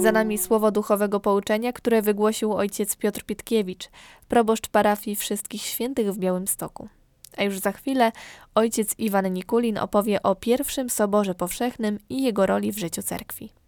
Za nami słowo duchowego pouczenia, które wygłosił ojciec Piotr Pitkiewicz, proboszcz parafii Wszystkich Świętych w Białymstoku. A już za chwilę ojciec Iwan Nikulin opowie o pierwszym Soborze Powszechnym i jego roli w życiu cerkwi.